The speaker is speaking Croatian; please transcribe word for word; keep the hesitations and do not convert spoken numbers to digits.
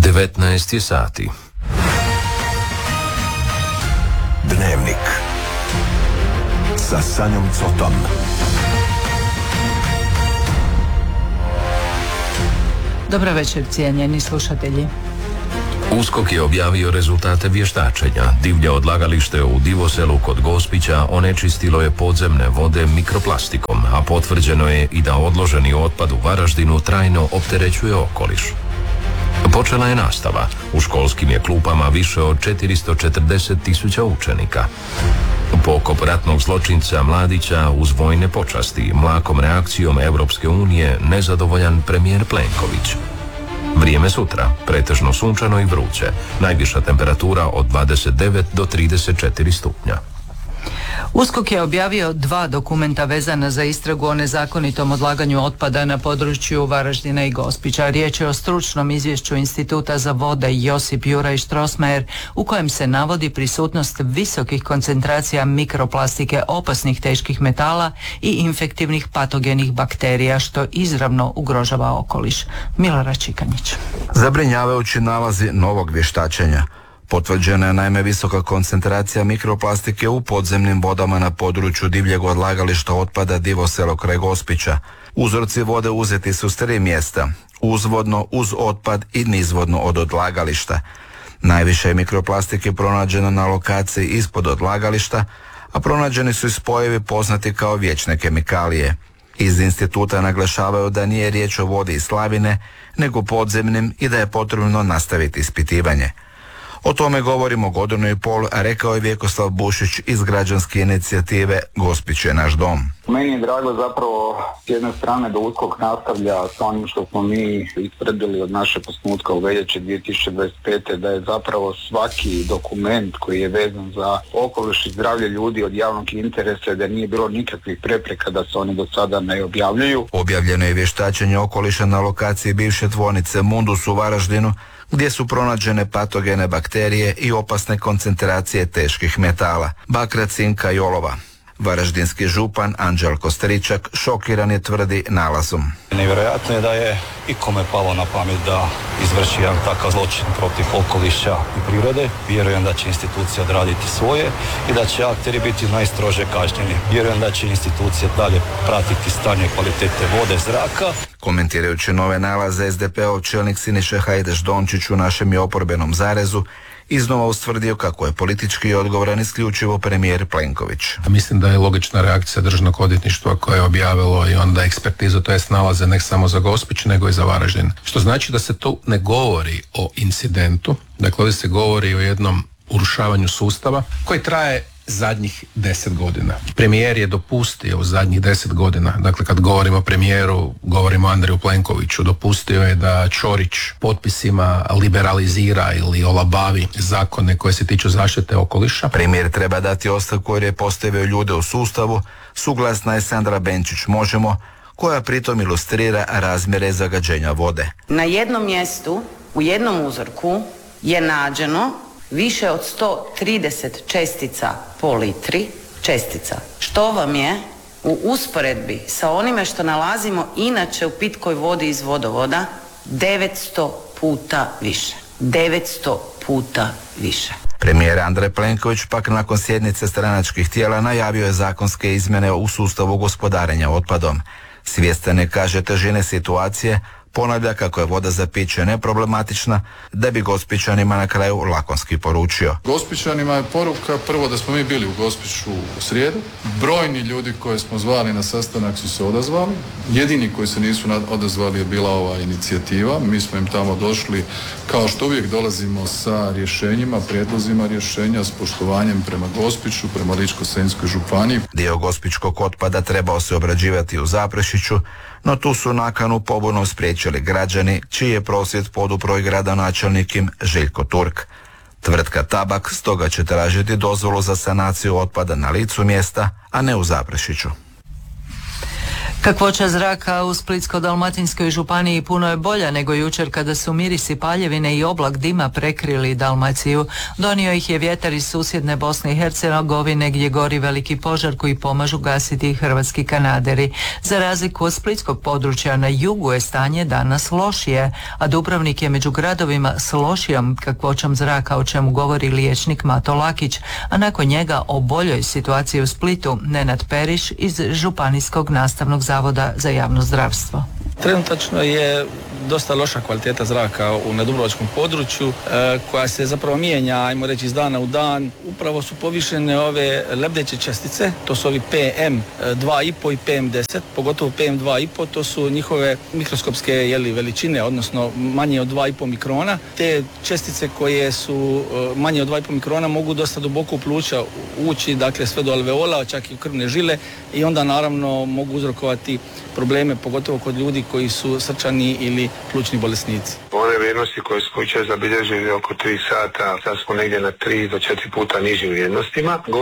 devetnaest je sati. Dnevnik sa Sanjom Cotom. Dobar večer, cijenjeni slušatelji. USKOK je objavio rezultate vještačenja. Divlje odlagalište u Divoselu kod Gospića onečistilo je podzemne vode mikroplastikom, a potvrđeno je i da odloženi otpad u Varaždinu trajno opterećuje okoliš. Počela je nastava. U školskim je klupama više od četiristo četrdeset tisuća učenika. Pokop ratnog zločinca Mladića uz vojne počasti, mlakom reakcijom Europske unije, nezadovoljan premijer Plenković. Vrijeme sutra, pretežno sunčano i vruće, najviša temperatura od dvadeset devet do trideset četiri stupnja. USKOK je objavio dva dokumenta vezana za istragu o nezakonitom odlaganju otpada na području Varaždina i Gospića. Riječ je o stručnom izvješću Instituta za vode Josip Juraj Strossmayer u kojem se navodi prisutnost visokih koncentracija mikroplastike, opasnih teških metala i infektivnih patogenih bakterija, što izravno ugrožava okoliš. Milorad Čikanić. Zabrinjavajući nalazi novog vještačenja. Potvrđena je naime visoka koncentracija mikroplastike u podzemnim vodama na području divljeg odlagališta otpada Divoselo kraj Gospića. Uzorci vode uzeti su s tri mjesta, uzvodno, uz otpad i nizvodno od odlagališta. Najviše je mikroplastike pronađeno na lokaciji ispod odlagališta, a pronađeni su i spojevi poznati kao vječne kemikalije. Iz instituta naglašavaju da nije riječ o vodi iz slavine, nego podzemnim i da je potrebno nastaviti ispitivanje. O tome govorimo godinu i pol, a rekao je Vjekoslav Bušić iz građanske inicijative Gospić je naš dom. Meni je drago zapravo s jedne strane da USKOK nastavlja sa onim što smo mi ispredili od našeg osnutka u veljači dvije tisuće dvadeset pete. da je zapravo svaki dokument koji je vezan za okoliš i zdravlje ljudi od javnog interesa, da nije bilo nikakvih prepreka da se oni do sada ne objavljuju. Objavljeno je vještačenje okoliša na lokaciji bivše tvornice Mundus u Varaždinu, gdje su pronađene patogene bakterije i opasne koncentracije teških metala, bakra, cinka i olova. Varaždinski župan Anđelko Stričak šokiran je, tvrdi, nalazom. Nevjerojatno je da je ikome palo na pamet da izvrši jedan takav zločin protiv okoliša i prirode. Vjerujem da će institucija odraditi svoje i da će akteri biti najstrože kažnjeni. Vjerujem da će institucija dalje pratiti stanje kvalitete vode, zraka. Komentirajući nove nalaze, es de pe-ov čelnik Siniša Hajdaš Dončić u našem je oporbenom zarezu iznova ustvrdio kako je politički odgovoran isključivo premijer Plenković. Mislim da je logična reakcija državnog odvjetništva koje je objavilo i onda ekspertizu, to jest nalaze ne samo za Gospić nego i za Varaždin. Što znači da se tu ne govori o incidentu, dakle ovdje se govori o jednom urušavanju sustava koji traje zadnjih deset godina. Premijer je dopustio u zadnjih deset godina, dakle kad govorimo o premijeru, govorimo o Andreju Plenkoviću, dopustio je da Ćorić potpisima liberalizira ili olabavi zakone koje se tiču zaštite okoliša. Premijer treba dati ostavku jer je postavio ljude u sustavu, suglasna je Sandra Benčić Možemo, koja pritom ilustrira razmjere zagađenja vode. Na jednom mjestu, u jednom uzorku je nađeno više od sto trideset čestica po litri, čestica. Što vam je u usporedbi sa onime što nalazimo inače u pitkoj vodi iz vodovoda devetsto puta više. devetsto puta više. Premijer Andrej Plenković pak nakon sjednice stranačkih tijela najavio je zakonske izmjene u sustavu gospodarenja otpadom. Svjestan je, kaže, težine situacije, ponavlja kako je voda za piće neproblematična, da bi Gospićanima na kraju lakonski poručio. Gospićanima je poruka prvo da smo mi bili u Gospiću u srijedu. Brojni ljudi koje smo zvali na sastanak su se odazvali. Jedini koji se nisu odazvali je bila ova inicijativa. Mi smo im tamo došli, kao što uvijek dolazimo sa rješenjima, prijedlozima rješenja, s poštovanjem prema Gospiću, prema Ličko-senjskoj županiji. Dio gospićkog otpada trebao se obrađivati u Zaprešiću, no tu su nakanu pobunu spriječili građani, čiji je prosvjed podupro i gradonačelnikim Željko Turk. Tvrtka Tabak stoga će tražiti dozvolu za sanaciju otpada na licu mjesta, a ne u Zaprešiću. Kakvoća zraka u Splitsko-dalmatinskoj županiji puno je bolja nego jučer kada su mirisi paljevine i oblak dima prekrili Dalmaciju. Donio ih je vjetar iz susjedne Bosne i Hercegovine gdje gori veliki požar koji pomažu gasiti hrvatski kanaderi. Za razliku od splitskog područja na jugu je stanje danas lošije, a Dubrovnik je među gradovima s lošijom kakvoćom zraka, o čemu govori liječnik Mato Lakić, a nakon njega o boljoj situaciji u Splitu Nenad Periš iz Županijskog nastavnog Zavoda za javno zdravstvo. Trenutačno je dosta loša kvaliteta zraka u nadubrovačkom području e, koja se zapravo mijenja, ajmo reći, iz dana u dan. Upravo su povišene ove lebdeće čestice, to su ovi P M dva i pol i P M deset, pogotovo P M dva i pol, to su njihove mikroskopske jeli, veličine, odnosno manje od dva i pol mikrona. Te čestice koje su manje od dva i pol mikrona mogu dosta duboko u pluća ući, dakle sve do alveola, čak i u krvne žile, i onda naravno mogu uzrokovati probleme, pogotovo kod ljudi koji su srčani ili plućni bolesnici. One vrijednosti koje smo jučer zabilježili oko tri sata, sad smo negdje na tri do četiri puta nižim vrijednostima.